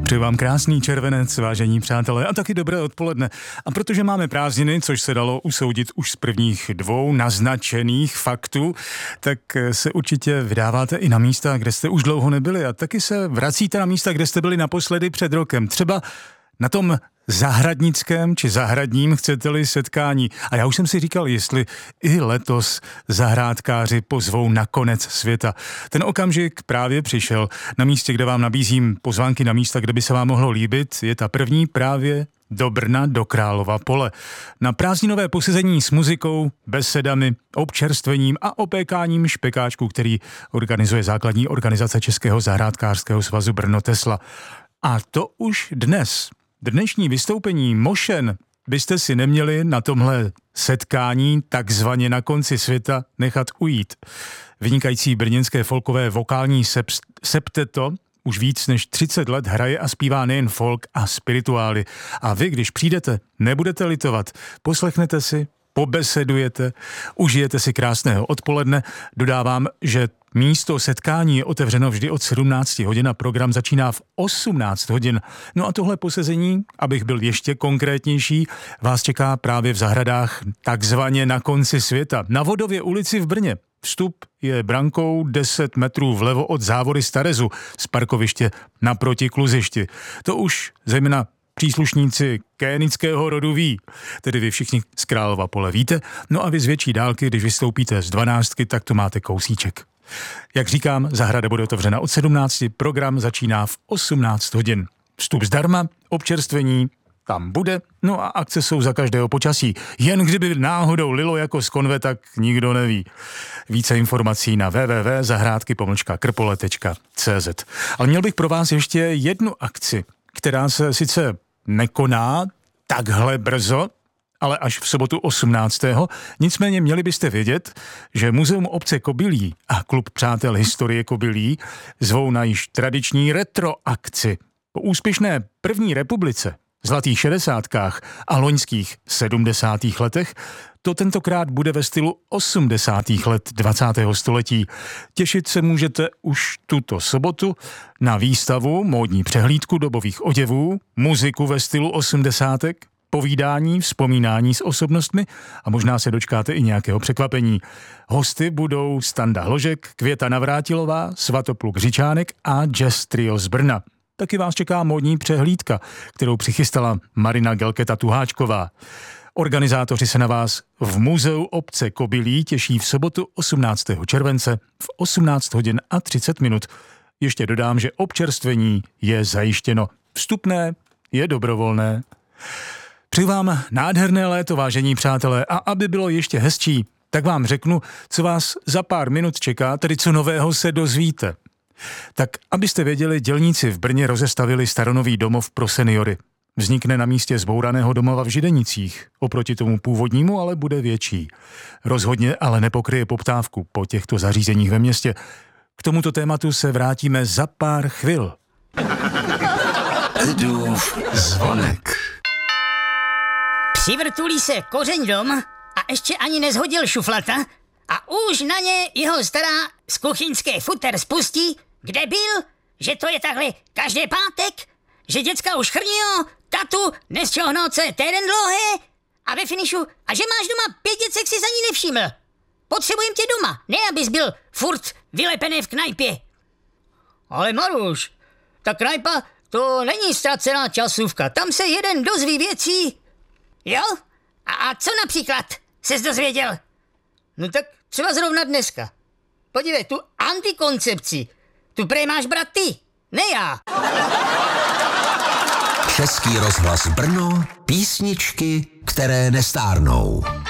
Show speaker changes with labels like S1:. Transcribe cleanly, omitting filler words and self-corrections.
S1: Přeji vám krásný červenec, vážení přátelé, a taky dobré odpoledne. A protože máme prázdniny, což se dalo usoudit už z prvních 2 naznačených faktů, tak se určitě vydáváte i na místa, kde jste už dlouho nebyli, a taky se vracíte na místa, kde jste byli naposledy před rokem. Třeba na tom zahradnickém či zahradním, chcete-li, setkání. A já už jsem si říkal, jestli i letos zahrádkáři pozvou na konec světa. Ten okamžik právě přišel. Na místě, kde vám nabízím pozvánky na místa, kde by se vám mohlo líbit, je ta první právě do Brna, do Králova Pole. Na prázdninové posezení s muzikou, besedami, občerstvením a opékáním špekáčku, který organizuje základní organizace Českého zahrádkářského svazu Brno Tesla. A to už dnes. Dnešní vystoupení Mošen byste si neměli na tomhle setkání takzvaně na konci světa nechat ujít. Vynikající brněnské folkové vokální septeto už víc než 30 let hraje a zpívá nejen folk a spirituály. A vy, když přijdete, nebudete litovat. Poslechnete si, pobesedujete, užijete si krásného odpoledne. Dodávám, že místo setkání je otevřeno vždy od 17 hodin a program začíná v 18 hodin. No a tohle posezení, abych byl ještě konkrétnější, vás čeká právě v zahradách takzvaně na konci světa. Na Vodově ulici v Brně. Vstup je brankou 10 metrů vlevo od závory Starezu z parkoviště naproti kluzišti. To už zejména příslušníci kénického rodu ví, tedy vy všichni z Králova Pole víte, no a vy z větší dálky, když vystoupíte z 12, tak to máte kousíček. Jak říkám, zahrada bude otevřena od 17, program začíná v 18 hodin. Vstup zdarma, občerstvení tam bude, no a akce jsou za každého počasí. Jen kdyby náhodou lilo jako z konve, tak nikdo neví. Více informací na www.zahrádky-krpole.cz. Ale měl bych pro vás ještě jednu akci, která se sice nekoná takhle brzo, ale až v sobotu 18. Nicméně měli byste vědět, že Muzeum obce Kobylí a Klub přátel historie Kobylí zvou na již tradiční retro akci. Po úspěšné první republice, zlatých 60. a loňských 70. letech, to tentokrát bude ve stylu 80. let 20. století. Těšit se můžete už tuto sobotu na výstavu, módní přehlídku dobových oděvů, muziku ve stylu 80. povídání, vzpomínání s osobnostmi a možná se dočkáte i nějakého překvapení. Hosty budou Standa Hložek, Květa Navrátilová, Svatopluk Řičánek a Jazz Trio z Brna. Taky vás čeká módní přehlídka, kterou přichystala Marina Gelketa Tuháčková. Organizátoři se na vás v Muzeu obce Kobylí těší v sobotu 18. července v 18 hodin a 30 minut. Ještě dodám, že občerstvení je zajištěno. Vstupné je dobrovolné. Přeji vám nádherné léto, vážení přátelé, a aby bylo ještě hezčí, tak vám řeknu, co vás za pár minut čeká, tedy co nového se dozvíte. Tak abyste věděli, dělníci v Brně rozestavili staronový domov pro seniory. Vznikne na místě zbouraného domova v Židenicích. Oproti tomu původnímu ale bude větší. Rozhodně ale nepokryje poptávku po těchto zařízeních ve městě. K tomuto tématu se vrátíme za pár chvil.
S2: Edův zvonek.
S3: Přivrtulí se kořeň dom a ještě ani nezhodil šuflata a už na ně jeho stará z kuchyňské futer spustí, kde byl, že to je takhle každý pátek, že děcka už chrnio, tatu, nesčohnout se týden dlouhé a ve finišu, a že máš doma 5 děcek, si za ní nevšiml. Potřebujem tě doma, ne abys byl furt vylepený v knajpě. Ale Maruš, ta knajpa to není ztracená časůvka, tam se jeden dozví věcí. Jo? A co například ses dozvěděl? No tak třeba zrovna dneska. Podívej, tu antikoncepci, tu prej máš brát ty, ne já.
S2: Český rozhlas Brno, písničky, které nestárnou.